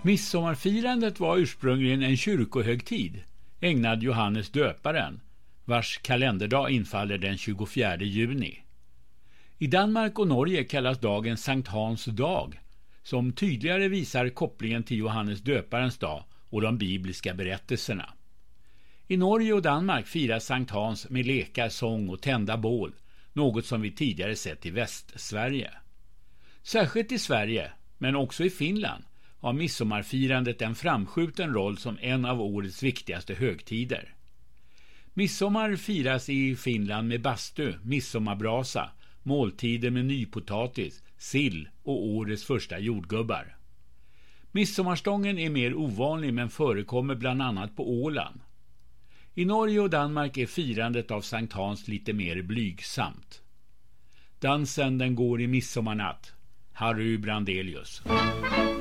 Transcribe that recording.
Midsommarfirandet var ursprungligen en kyrkohögtid ägnad Johannes döparen, vars kalenderdag infaller den 24 juni. I Danmark och Norge kallas dagen Sankt Hans dag, som tydligare visar kopplingen till Johannes döparens dag och de bibliska berättelserna. I Norge och Danmark firas Sankt Hans med lekar, sång och tända bål, något som vi tidigare sett i Västsverige. Särskilt i Sverige, men också i Finland, har midsommarfirandet en framskjuten roll som en av årets viktigaste högtider. Midsommar firas i Finland med bastu, midsommarbrasa, måltider med nypotatis, sill och årets första jordgubbar. Midsommarstången är mer ovanlig men förekommer bland annat på Åland. I Norge och Danmark är firandet av Sankt Hans lite mer blygsamt. Dansen den går i midsommarnatt. Harry Brandelius.